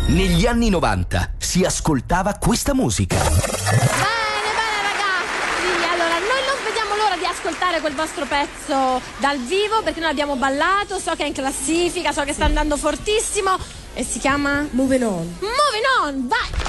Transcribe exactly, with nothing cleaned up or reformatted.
Negli anni novanta si ascoltava questa musica. Bene, bene ragazzi, allora noi non vediamo l'ora di ascoltare quel vostro pezzo dal vivo, perché noi abbiamo ballato, so che è in classifica, so che sta andando fortissimo e si chiama Moving On. Moving On, vai!